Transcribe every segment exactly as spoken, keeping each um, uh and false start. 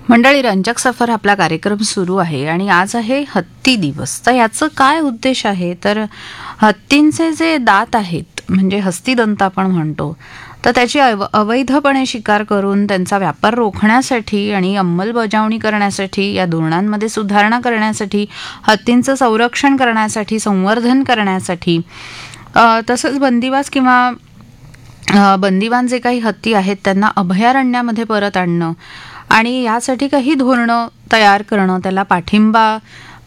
मंडळी, रंजक सफर आपला कार्यक्रम सुरू आहे आणि आज आहे हत्ती दिवस. तर याचं काय उद्देश आहे तर हत्तींचे जे दात आहेत म्हणजे हस्तिदंत आपण म्हणतो, तर त्याची अव अवैधपणे शिकार करून त्यांचा व्यापार रोखण्यासाठी आणि अंमलबजावणी करण्यासाठी, या धोरणांमध्ये सुधारणा करण्यासाठी, हत्तींचं संरक्षण करण्यासाठी, संवर्धन करण्यासाठी, तसंच बंदिवास किंवा बंदिवान जे काही हत्ती आहेत त्यांना अभयारण्यामध्ये परत आणणं आणि यासाठी काही धोरणं तयार करणं, त्याला पाठिंबा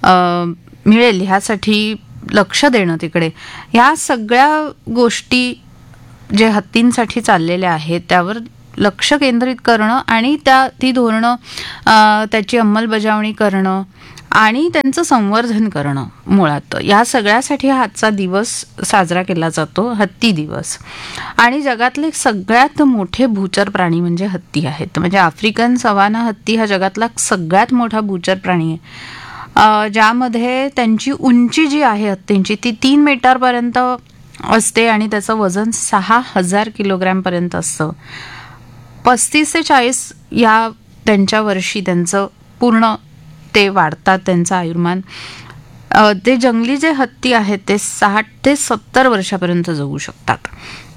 मिळेल ह्यासाठी लक्ष देणं तिकडे, ह्या सगळ्या गोष्टी जे हत्तींसाठी चाललेल्या आहेत त्यावर लक्ष केंद्रित करणं आणि त्या ती धोरणं त्याची अंमलबजावणी करणं आणि त्यांचं संवर्धन करणं, मुळात या सगळ्यासाठी हा आजचा दिवस साजरा केला जातो, हत्ती दिवस. आणि जगातले सगळ्यात मोठे भूचर प्राणी म्हणजे हत्ती आहेत. म्हणजे आफ्रिकन सवाना हत्ती हा जगातला सगळ्यात मोठा भूचर प्राणी आहे, ज्यामध्ये त्यांची उंची जी आहे हत्तींची ती तीन मीटरपर्यंत असते आणि त्याचं वजन सहा हजार किलोग्रॅमपर्यंत असतं. पस्तीस ते चाळीस या त्यांच्या वर्षी त्यांचं पूर्ण ते वाढतात, त्यांचं आयुर्मान. ते जंगली जे हत्ती आहेत ते साठ ते सत्तर वर्षापर्यंत जगू शकतात.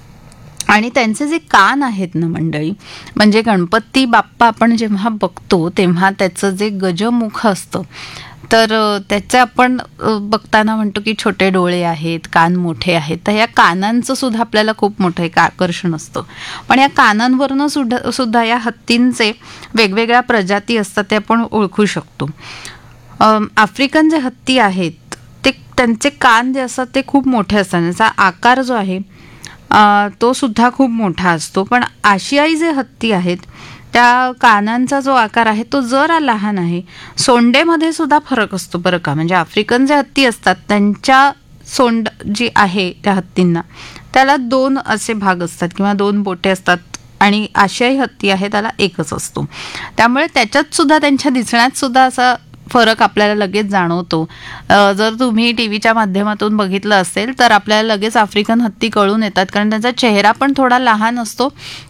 आणि त्यांचे जे कान आहेत ना मंडळी, म्हणजे गणपती बाप्पा आपण जेव्हा बघतो तेव्हा त्याचं जे गजमुख असतं, तर त्याचे आपण बघताना म्हणतो की छोटे डोळे आहेत, कान मोठे आहेत. तर या कानांचं सुद्धा आपल्याला खूप मोठं एक आकर्षण असतं. पण या कानांवरनं सुद्धा सुद्धा या हत्तींचे वेगवेगळ्या प्रजाती असतात ते आपण ओळखू शकतो. आफ्रिकन जे हत्ती आहेत ते त्यांचे कान जे असतात ते खूप मोठे असतात, त्याचा आकार जो आहे तो सुद्धा खूप मोठा असतो. पण आशियाई जे हत्ती आहेत त्या कानांचा जो आकार आहे तो जरा लहान आहे. सोंडेमध्ये सुद्धा फरक असतो बरं का. म्हणजे आफ्रिकन जे हत्ती असतात त्यांच्या सोंड जी आहे त्या हत्तींना त्याला दोन असे भाग असतात किंवा दोन बोटे असतात आणि आशियाई हत्ती आहे त्याला एकच असतो. त्यामुळे त्याच्यात सुद्धा त्यांच्या दिसण्यात सुद्धा असा फरक आपल्याला लगेच जाणवतो. जर तुम्ही टी व्हीच्या माध्यमातून बघितलं असेल तर आपल्याला लगेच आफ्रिकन हत्ती कळून येतात, कारण त्यांचा चेहरा पण थोडा लहान असतो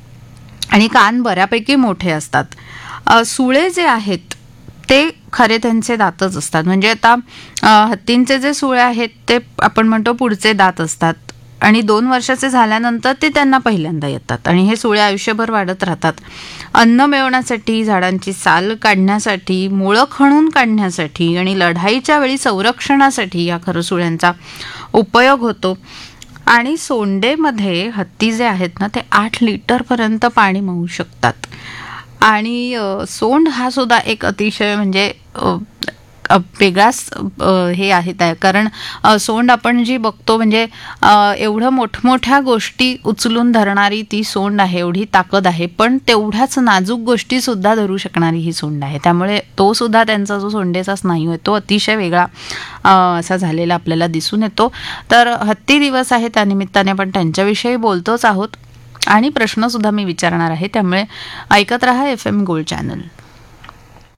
आणि कान बऱ्यापैकी मोठे असतात. सुळे जे आहेत ते खरे त्यांचे दातच असतात. म्हणजे आता हत्तींचे जे सुळे आहेत ते आपण म्हणतो पुढचे दात असतात आणि दोन वर्षाचे झाल्यानंतर ते त्यांना पहिल्यांदा येतात आणि हे सुळे आयुष्यभर वाढत राहतात. अन्न मिळवण्यासाठी, झाडांची साल काढण्यासाठी, मुळं खणून काढण्यासाठी आणि लढाईच्या वेळी संरक्षणासाठी या खरंसुळ्यांचा उपयोग होतो. आणि सोंडेमध्ये हत्ती जे आहेत ना ते आठ लिटरपर्यंत पाणी मावू शकतात. आणि सोंड हा सुद्धा एक अतिशय म्हणजे वेगळाच हे आहे त्या, कारण सोंड आपण जी बघतो म्हणजे एवढं मोठमोठ्या गोष्टी उचलून धरणारी ती सोंड आहे, एवढी ताकद आहे, पण तेवढ्याच नाजूक गोष्टी सुद्धा धरू शकणारी ही सोंड आहे. त्यामुळे तो सुद्धा त्यांचा जो सोंडेचा स्नायू आहे तो अतिशय वेगळा असा झालेला आपल्याला दिसून येतो. तर हत्ती दिवस आहे त्यानिमित्ताने आपण त्यांच्याविषयी बोलतोच आहोत आणि प्रश्न सुद्धा मी विचारणार आहे. त्यामुळे ऐकत रहा एफ एम गोल्ड चॅनल.